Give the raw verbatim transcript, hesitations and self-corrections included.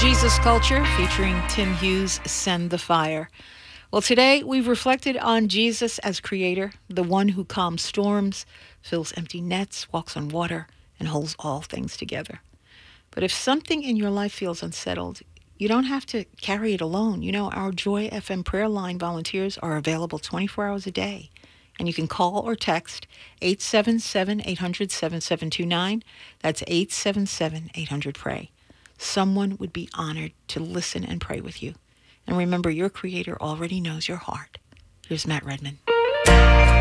Jesus Culture featuring Tim Hughes' Send the Fire. Well, today we've reflected on Jesus as creator, the one who calms storms, fills empty nets, walks on water, and holds all things together. But if something in your life feels unsettled, you don't have to carry it alone. You know, our Joy F M prayer line volunteers are available twenty-four hours a day. And you can call or text eight seven seven, eight hundred, seven seven two nine. That's eight seven seven, eight hundred, pray. Someone would be honored to listen and pray with you. And remember, your Creator already knows your heart. Here's Matt Redman.